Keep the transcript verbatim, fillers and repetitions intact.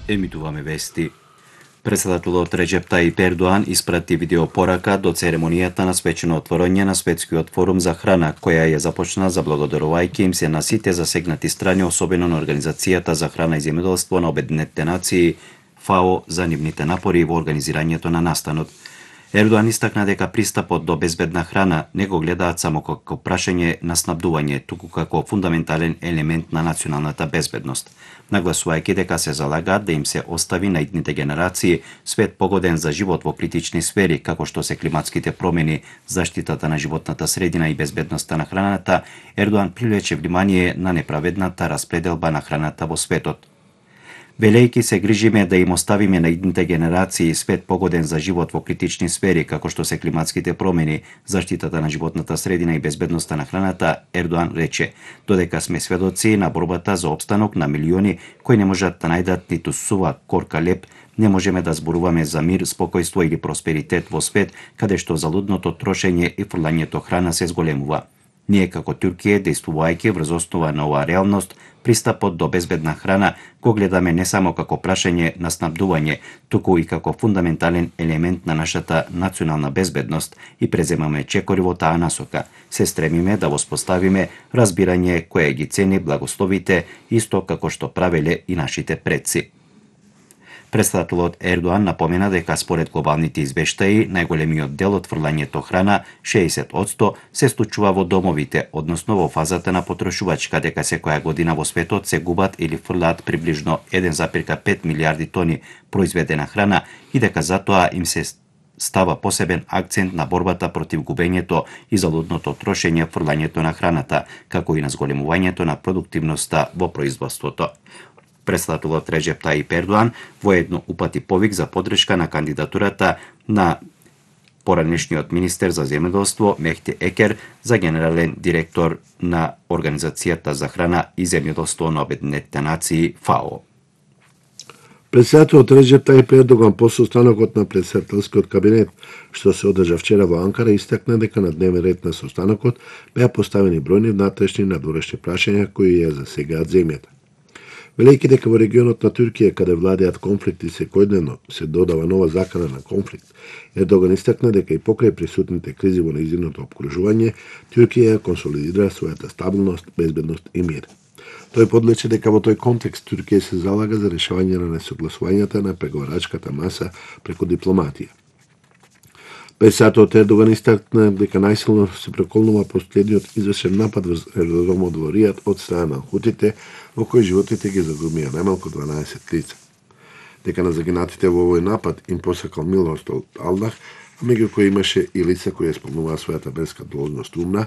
Емитуваме вести. Председателот Реджеп Таип Ердоан испрати видеопорака до церемонијата на свечено отворање на Светскиот форум за храна, која ја започна заблагодарувајќи им се на сите засегнати страни, особено на Организацијата за храна и земјоделство на Обединетите нации, ФАО, за нивните напори во организирањето на настанот. Ердоан истакна дека пристапот до безбедна храна не го гледаат само како прашање на снабдување, туку како фундаментален елемент на националната безбедност, нагласувајќи дека се залагаат да им се остави на идните генерации свет погоден за живот во критични сфери, како што се климатските промени, заштитата на животната средина и безбедноста на храната. Ердоан привлече внимание на неправедната распределба на храната во светот. Велејќи се грижиме да им оставиме на идните генерации свет погоден за живот во критични сфери, како што се климатските промени, заштитата на животната средина и безбедноста на храната, Ердоан рече, додека сме сведоци на борбата за опстанок на милиони кои не можат да најдат ниту сува корка леп, не можеме да зборуваме за мир, спокојство или просперитет во свет каде што залудното трошење и фрлањето храна се зголемува. Ние како Туркија, действувајќи врз основа на оваа реалност, пристапот до безбедна храна го гледаме не само како прашање на снабдување, туку и како фундаментален елемент на нашата национална безбедност и преземаме чекори во таа насока. Се стремиме да воспоставиме разбирање кое ги цени благословите, исто како што правеле и нашите предци. Председателот Ердоан напомена дека според глобалните извештаи, најголемиот дел од фрлањето храна, шеесет одсто, се случува во домовите, односно во фазата на потрошувачка, дека секоја година во светот се губат или фрлаат приближно еден запирка пет милијарди тони произведена храна и дека затоа им се става посебен акцент на борбата против губењето и залудното трошење фрлањето на храната, како и на зголемувањето на продуктивноста во производството. Председателот Реджеп Таип Ердоан воедно упати повик за подршка на кандидатурата на поранешниот министер за земјоделство Мехти Екер за генерален директор на Организацијата за храна и земјоделство на Обединетите нации, ФАО. Председателот Реджеп Таип Ердоган по состанокот на председателскиот кабинет, што се одржа вчера во Анкара, истакна дека на дневен ред на состанокот беа поставени бројни внатрешни и надворешни прашања кои ја засегаат земјата. Велејќи дека во регионот на Туркија, каде владеат конфликти секојдневно, се додава нова закана на конфликт, Ердоган истакна дека и покрај присутните кризи во нејзиното опкружување, Туркија ја консолидира својата стабилност, безбедност и мир. Тој подлече дека во тој контекст Туркија се залага за решавање на несогласувањата на преговарачката маса преку дипломатија. Председателот Ердоган истакна дека најсилно се преколнува последниот извршен напад врз аеродромот во Ријад од страна на хутите, во кој животите ги загубија најмалку дванаесет лица. Дека на загинатите во овој напад им посакал милост од Аллах, а меѓу кои имаше и лица кои исполнуваа својата верска должност умна,